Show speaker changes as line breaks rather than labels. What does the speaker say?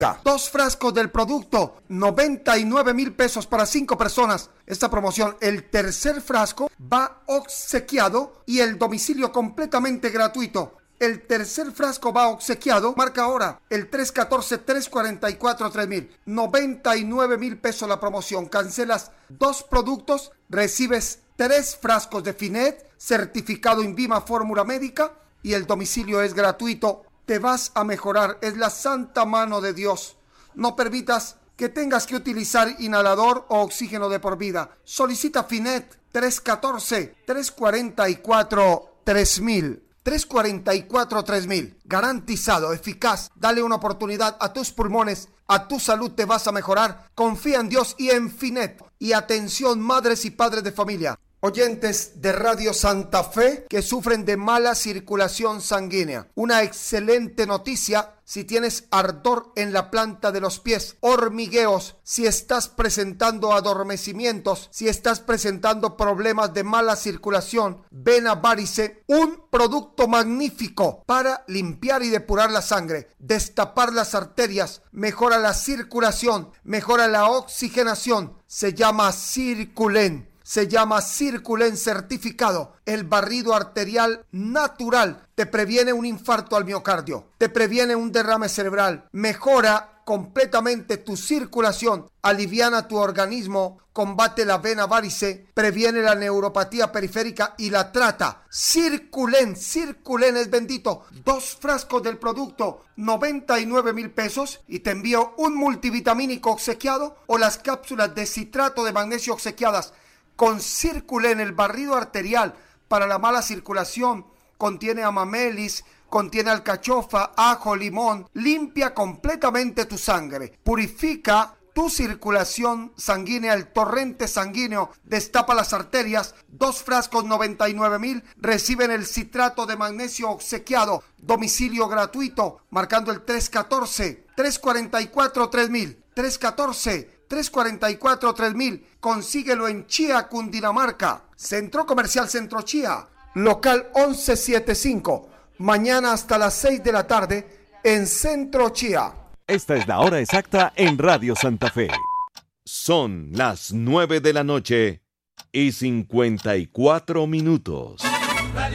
2 frascos del producto, 99,000 pesos para 5 personas. Esta promoción, el tercer frasco va obsequiado y el domicilio completamente gratuito. El tercer frasco va obsequiado. Marca ahora el 314-344-3000. 99,000 pesos la promoción. Cancelas 2 productos, recibes 3 frascos de Finet, certificado INVIMA Fórmula Médica y el domicilio es gratuito. Te vas a mejorar, es la santa mano de Dios. No permitas que tengas que utilizar inhalador o oxígeno de por vida. Solicita Finet 314-344-3000. 344-3000. Garantizado, eficaz. Dale una oportunidad a tus pulmones, a tu salud, te vas a mejorar. Confía en Dios y en Finet. Y atención, madres y padres de familia. Oyentes de Radio Santa Fe que sufren de mala circulación sanguínea. Una excelente noticia si tienes ardor en la planta de los pies, hormigueos, si estás presentando adormecimientos, si estás presentando problemas de mala circulación, vena varice, un producto magnífico para limpiar y depurar la sangre, destapar las arterias, mejora la circulación, mejora la oxigenación, se llama Circulen. Se llama Circulen certificado. El barrido arterial natural te previene un infarto al miocardio, te previene un derrame cerebral, mejora completamente tu circulación, aliviana tu organismo, combate la vena varice, previene la neuropatía periférica y la trata. Circulen es bendito. 2 frascos del producto, 99,000 pesos y te envío un multivitamínico obsequiado o las cápsulas de citrato de magnesio obsequiadas. Con Circulen, el barrido arterial para la mala circulación, contiene amamelis, contiene alcachofa, ajo, limón, limpia completamente tu sangre, purifica tu circulación sanguínea, el torrente sanguíneo, destapa las arterias. 2 frascos, 99,000, reciben el citrato de magnesio obsequiado, domicilio gratuito, marcando el 314-344-3000, 314-344-3000. Consíguelo en Chía, Cundinamarca. Centro Comercial Centro Chía, local 1175. Mañana hasta las 6 de la tarde en Centro Chía.
Esta es la hora exacta en Radio Santa Fe. Son las 9 de la noche y 54 minutos.